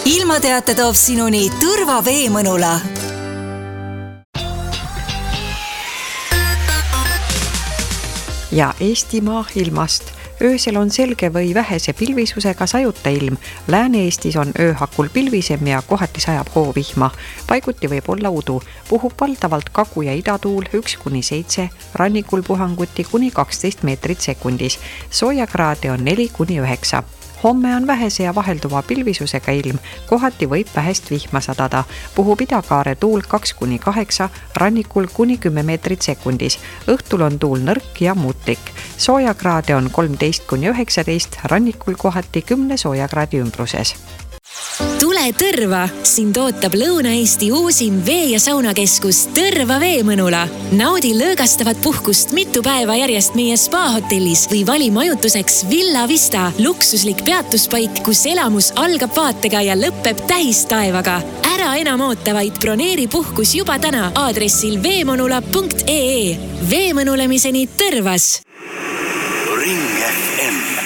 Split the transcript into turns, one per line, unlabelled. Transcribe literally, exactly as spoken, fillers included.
ilmateate toob sinuni Tõrva Veemõnula.
Ja Eestimaa ilmast. Öösel on selge või vähese pilvisusega sajuta ilm. Lääne-Eestis on ööhakul pilvisem ja kohati sajab hoovihma. Paiguti võib olla udu. Puhub valdavalt kagu- ja idatuul üks kuni seitse, rannikul puhanguti kuni kaksteist meetrit sekundis. Soojakraade on neli kuni üheksa. Homme on vähese ja vahelduva pilvisusega ilm, kohati võib vähest vihma sadada. Puhub idakaare tuul kaks kuni kaheksa, rannikul kuni kümme meetrit sekundis. Õhtul on tuul nõrk ja muutlik. Soojakraade on kolmteist kuni üheksateist, rannikul kohati kümne soojakraadi ümbruses.
Tule Tõrva! Sind ootab Lõuna-Eesti uusim vee- ja saunakeskus Tõrva Veemõnula. Naudi lõõgastavat puhkust mitu päeva järjest meie spa-hotellis või vali majutuseks Villa Vista, luksuslik peatuspaik, kus elamus algab vaatega ja lõpeb tähistaevaga. Ära enam oota, vaid broneeri puhkus juba täna aadressil veemõnula punkt ee. Veemõnulemiseni Tõrvas!
Ring F M